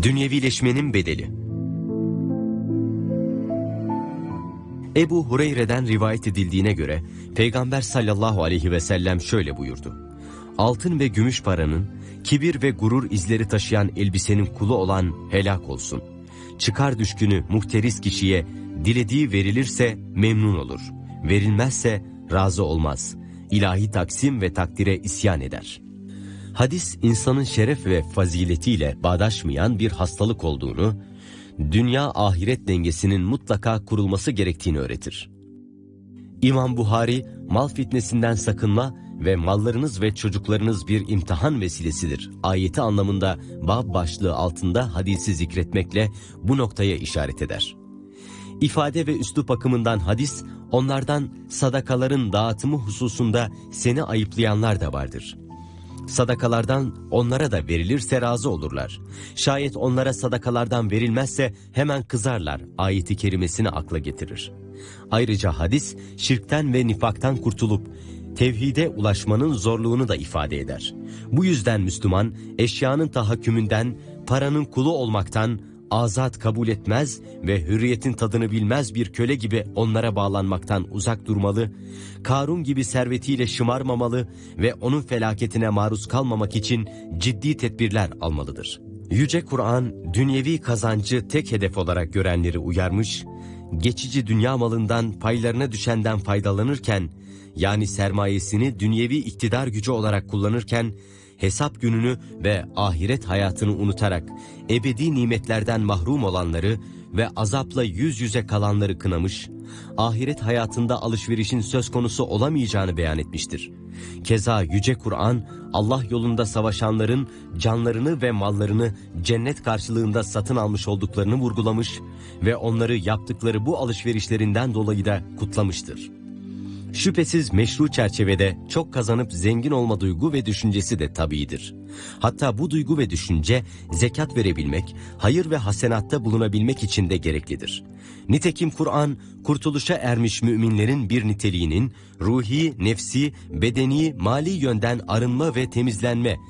Dünyevileşmenin bedeli. Ebu Hureyre'den rivayet edildiğine göre Peygamber sallallahu aleyhi ve sellem şöyle buyurdu: Altın ve gümüş paranın, kibir ve gurur izleri taşıyan elbisenin kulu olan helak olsun. Çıkar düşkünü muhteris kişiye dilediği verilirse memnun olur, verilmezse razı olmaz. İlahi taksim ve takdire isyan eder. Hadis, insanın şeref ve faziletiyle bağdaşmayan bir hastalık olduğunu, dünya ahiret dengesinin mutlaka kurulması gerektiğini öğretir. İmam Buhari, mal fitnesinden sakınma ve mallarınız ve çocuklarınız bir imtihan vesilesidir ayeti anlamında bab başlığı altında hadisi zikretmekle bu noktaya işaret eder. İfade ve üslup bakımından hadis, onlardan sadakaların dağıtımı hususunda seni ayıplayanlar da vardır. Sadakalardan onlara da verilirse razı olurlar. Şayet onlara sadakalardan verilmezse hemen kızarlar ayeti kerimesini akla getirir. Ayrıca hadis, şirkten ve nifaktan kurtulup tevhide ulaşmanın zorluğunu da ifade eder. Bu yüzden Müslüman, eşyanın tahakkümünden, paranın kulu olmaktan, azat kabul etmez ve hürriyetin tadını bilmez bir köle gibi onlara bağlanmaktan uzak durmalı, Karun gibi servetiyle şımarmamalı ve onun felaketine maruz kalmamak için ciddi tedbirler almalıdır. Yüce Kur'an, dünyevi kazancı tek hedef olarak görenleri uyarmış, geçici dünya malından paylarına düşenden faydalanırken, yani sermayesini dünyevi iktidar gücü olarak kullanırken, hesap gününü ve ahiret hayatını unutarak ebedi nimetlerden mahrum olanları ve azapla yüz yüze kalanları kınamış, ahiret hayatında alışverişin söz konusu olamayacağını beyan etmiştir. Keza Yüce Kur'an, Allah yolunda savaşanların canlarını ve mallarını cennet karşılığında satın almış olduklarını vurgulamış ve onları yaptıkları bu alışverişlerinden dolayı da kutlamıştır. Şüphesiz meşru çerçevede çok kazanıp zengin olma duygu ve düşüncesi de tabiidir. Hatta bu duygu ve düşünce zekat verebilmek, hayır ve hasenatta bulunabilmek için de gereklidir. Nitekim Kur'an, kurtuluşa ermiş müminlerin bir niteliğinin ruhi, nefsi, bedeni, mali yönden arınma ve temizlenme